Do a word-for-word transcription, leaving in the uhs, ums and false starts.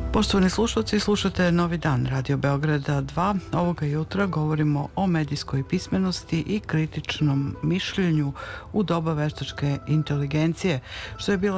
Poštovani slušalci, slušate Novi dan Radio Beograda dva. Ovoga jutra govorimo o medijskoj pismenosti i kritičnom mišljenju u doba veštačke inteligencije, što je bila